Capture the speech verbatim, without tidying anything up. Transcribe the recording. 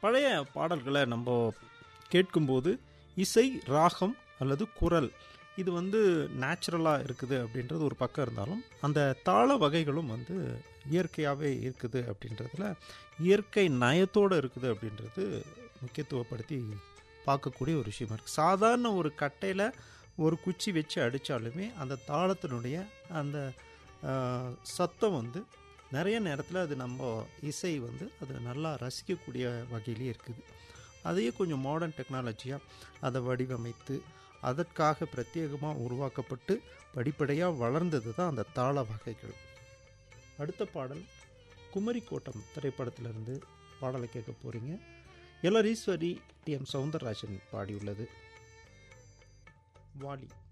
பழைய பாடல்களை நம்ம கேட்கும்போது இசை, ராகம் அல்லது குரல் இது வந்து நேச்சுரலாக இருக்குது அப்படின்றது ஒரு பக்கம் இருந்தாலும், அந்த தாள வகைகளும் வந்து இயற்கையாகவே இருக்குது அப்படின்றதுல இயற்கை நயத்தோடு இருக்குது அப்படின்றது முக்கியத்துவப்படுத்தி பார்க்கக்கூடிய ஒரு விஷயமா இருக்குது. சாதாரண ஒரு கட்டையில் ஒரு குச்சி வச்சு அடித்தாலுமே அந்த தாளத்தினுடைய அந்த சத்தம் வந்து நிறைய நேரத்தில் அது நம்ம இசை வந்து அது நல்லா ரசிக்கக்கூடிய வகையிலே இருக்குது. அதையே கொஞ்சம் மாடர்ன் டெக்னாலஜியாக அதை வடிவமைத்து அதற்காக பிரத்யேகமாக உருவாக்கப்பட்டு படிப்படியாக வளர்ந்தது தான் அந்த தாள வகைகள். அடுத்த பாடல் குமரி கோட்டம் திரைப்படத்திலிருந்து பாடலை கேட்க போகிறீங்க. LR Eswari, D M Soundararajan பாடியுள்ளது. Vaali.